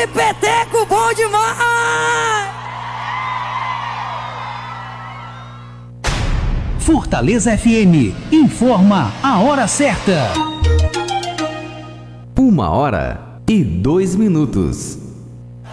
repeteco bom demais! Fortaleza FM informa a hora certa. 1h02.